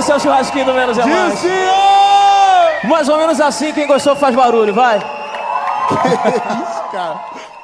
Esse é o churrasquinho do Menos é Mais. Dilcinho! Mais ou menos assim, quem gostou faz barulho, vai. Que isso, cara?